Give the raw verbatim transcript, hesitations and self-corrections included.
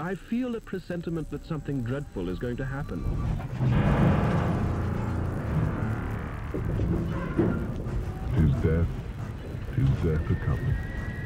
I feel a presentiment that something dreadful is going to happen. Tis death, tis death a coming.